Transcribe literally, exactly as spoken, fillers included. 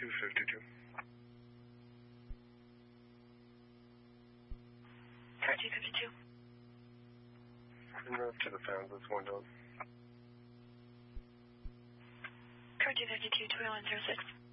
two fifty-two. Car two fifty-two. And up to the fans, that's one dog. Car two fifty-two, two one zero six.